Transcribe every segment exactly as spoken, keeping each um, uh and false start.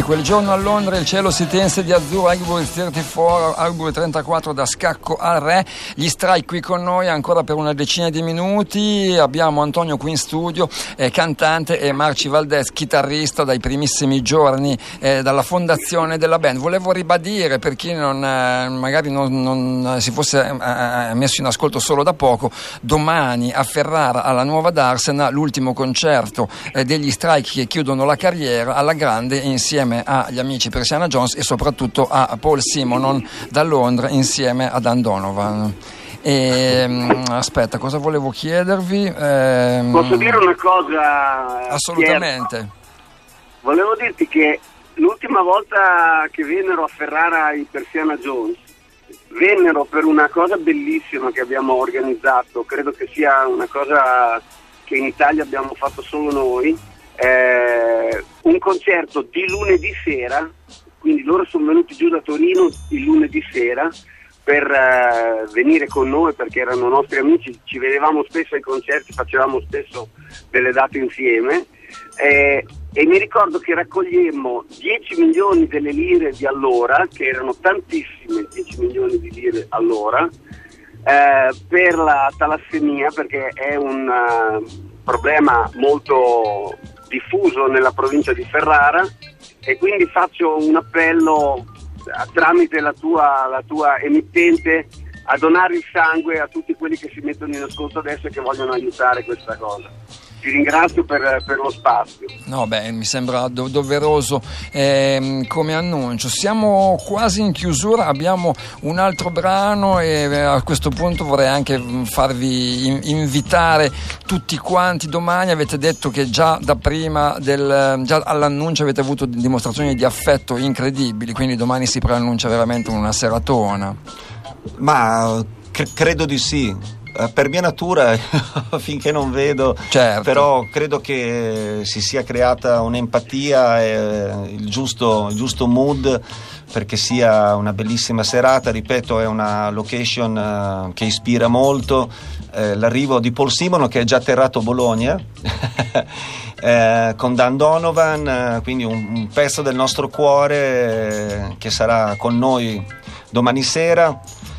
E quel giorno a Londra il cielo si tense di azzurro, Highbury trentaquattro, Highbury trentaquattro da scacco al re. Gli strike qui con noi ancora per una decina di minuti. Abbiamo Antonio qui in studio, eh, cantante, e Marci Valdés, chitarrista dai primissimi giorni, eh, dalla fondazione della band. Volevo ribadire, per chi non, eh, magari non, non si fosse eh, messo in ascolto solo da poco, domani a Ferrara alla Nuova D'Arsena l'ultimo concerto eh, degli strike che chiudono la carriera alla grande, insieme agli amici Persiana Jones e soprattutto a Paul Simonon da Londra insieme a Dan Donovan. E, aspetta, cosa volevo chiedervi? Eh, Posso dire una cosa? Assolutamente. Pier? Volevo dirti che l'ultima volta che vennero a Ferrara i Persiana Jones vennero per una cosa bellissima che abbiamo organizzato, credo che sia una cosa che in Italia abbiamo fatto solo noi, eh, un concerto di lunedì sera, quindi loro sono venuti giù da Torino il lunedì sera per eh, venire con noi perché erano nostri amici, ci vedevamo spesso ai concerti, facevamo spesso delle date insieme, eh, e mi ricordo che raccogliemmo dieci milioni delle lire di allora, che erano tantissime, dieci milioni di lire allora, eh, per la talassemia, perché è un uh, problema molto diffuso nella provincia di Ferrara, e quindi faccio un appello tramite la tua, la tua emittente a donare il sangue a tutti quelli che si mettono in ascolto adesso e che vogliono aiutare questa cosa. Ti ringrazio per, per lo spazio. No, beh, mi sembra do- doveroso eh, come annuncio. Siamo quasi in chiusura, abbiamo un altro brano e a questo punto vorrei anche farvi in- invitare tutti quanti domani. Avete detto che già da prima del, già all'annuncio avete avuto dimostrazioni di affetto incredibili, quindi domani si preannuncia veramente una seratona. Ma cre- credo di sì. Per mia natura, finché non vedo, certo. Però credo che si sia creata un'empatia e il giusto, il giusto mood perché sia una bellissima serata. Ripeto, è una location uh, che ispira molto. Eh, l'arrivo di Paul Simonon, che è già atterrato a Bologna eh, con Dan Donovan, eh, quindi un, un pezzo del nostro cuore eh, che sarà con noi domani sera.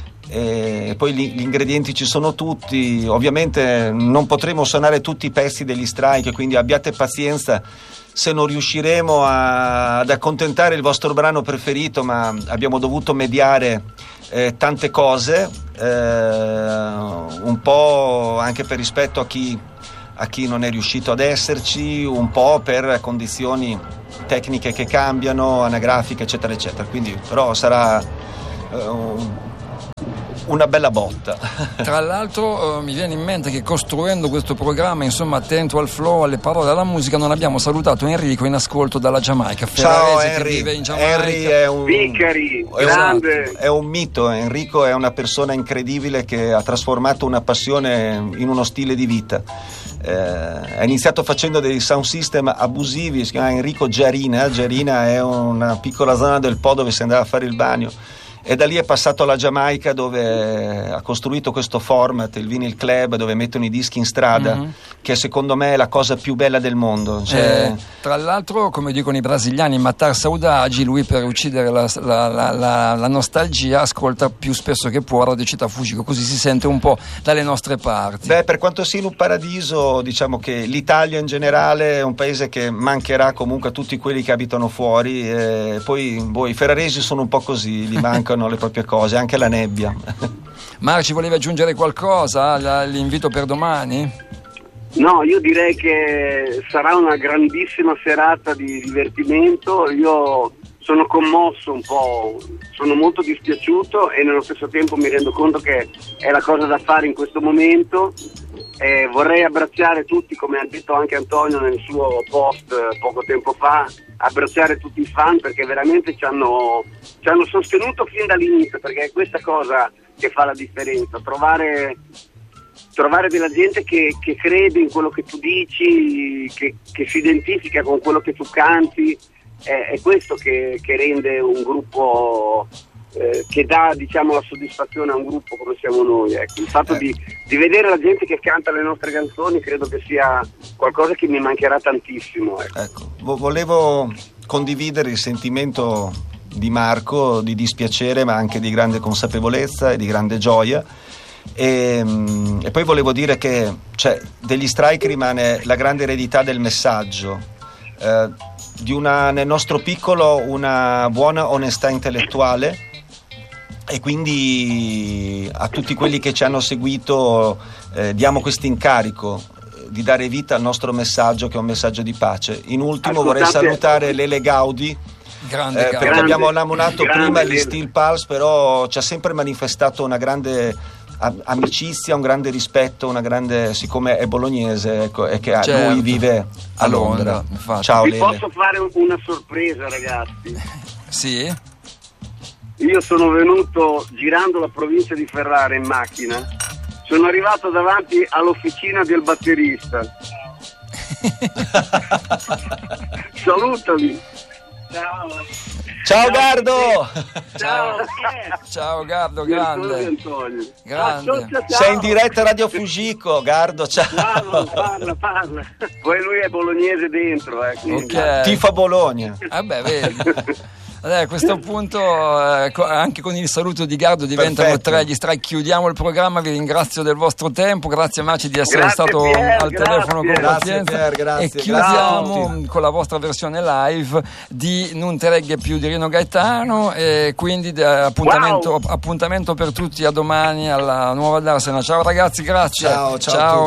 E poi gli ingredienti ci sono tutti. Ovviamente non potremo suonare tutti i pezzi degli strike, quindi abbiate pazienza se non riusciremo a, ad accontentare il vostro brano preferito, ma abbiamo dovuto mediare eh, tante cose, eh, un po' anche per rispetto a chi, a chi non è riuscito ad esserci, un po' per condizioni tecniche che cambiano, anagrafiche eccetera eccetera, quindi però sarà eh, una bella botta. Tra l'altro uh, mi viene in mente che costruendo questo programma, insomma, attento al flow, alle parole, alla musica, non abbiamo salutato Enrico in ascolto dalla Giamaica. Ciao Ferrarese, Henry. che vive in Giamaica. Henry è un Vicari, è grande. Un, è un mito. Enrico è una persona incredibile che ha trasformato una passione in uno stile di vita. Eh, ha iniziato facendo dei sound system abusivi, si chiama Enrico Giarina. Giarina è una piccola zona del Po dove si andava a fare il bagno. E da lì è passato alla Giamaica, dove ha costruito questo format, il Vinyl Club, dove mettono i dischi in strada, mm-hmm. che secondo me è la cosa più bella del mondo. Cioè... Eh, tra l'altro, come dicono i brasiliani, matar saudade, lui per uccidere la, la, la, la, la nostalgia ascolta più spesso che può Radio Città Fujiko, così si sente un po' dalle nostre parti. Beh, per quanto sia in un paradiso, diciamo che l'Italia in generale è un paese che mancherà comunque a tutti quelli che abitano fuori, e poi boh, i ferraresi sono un po' così, gli mancano le proprie cose, anche la nebbia. Marci, volevi aggiungere qualcosa all'invito per domani? No, io direi che sarà una grandissima serata di divertimento. Io sono commosso un po', sono molto dispiaciuto e nello stesso tempo mi rendo conto che è la cosa da fare in questo momento. Eh, vorrei abbracciare tutti, come ha detto anche Antonio nel suo post eh, poco tempo fa, abbracciare tutti i fan perché veramente ci hanno, ci hanno sostenuto fin dall'inizio, perché è questa cosa che fa la differenza, trovare, trovare della gente che, che crede in quello che tu dici, che, che si identifica con quello che tu canti, è, è questo che, che rende un gruppo... Eh, che dà, diciamo, la soddisfazione a un gruppo come siamo noi, ecco. Il fatto eh. di, di vedere la gente che canta le nostre canzoni credo che sia qualcosa che mi mancherà tantissimo, ecco. Ecco, volevo condividere il sentimento di Marco di dispiacere, ma anche di grande consapevolezza e di grande gioia. E, e poi volevo dire che, cioè, degli strike rimane la grande eredità del messaggio, eh, di una, nel nostro piccolo, una buona onestà intellettuale, e quindi a tutti quelli che ci hanno seguito eh, diamo questo incarico di dare vita al nostro messaggio, che è un messaggio di pace. In ultimo Ascoltate, vorrei salutare Lele Gaudi, Grande, eh, grande. perché abbiamo nominato grande, prima gli Lele. Steel Pulse, però ci ha sempre manifestato una grande a- amicizia, un grande rispetto, una grande, siccome è bolognese, ecco, e che Certo. lui vive a A Londra. Londra, infatti. Ciao Vi Lele. posso fare un- una sorpresa, ragazzi? Sì? Io sono venuto girando la provincia di Ferrara in macchina, sono arrivato davanti all'officina del batterista. Salutali. Ciao. Ciao Gardo! Ciao. Ciao Gardo, Di grande. Antonio. Grande. Ah, ciao, ciao, ciao. Sei in diretta a Radio Fugico, Gardo, ciao. Parla, parla, parla. Poi lui è bolognese dentro, eh, quindi. Ok. Tifa Bologna. Vabbè, vedi. Allora, a questo punto, eh, co- anche con il saluto di Gardo diventano Perfetto. tre gli strike. Chiudiamo il programma. Vi ringrazio del vostro tempo. Grazie Maci di essere Grazie, stato Pier, al telefono con grazie. Grazie, pazienza. Pier, grazie, E grazie chiudiamo a tutti. con la vostra versione live di Non te regge più di Rino Gaetano. E quindi eh, appuntamento, Wow. appuntamento per tutti a domani alla nuova Darsena. Ciao ragazzi, grazie. Ciao, ciao a tutti.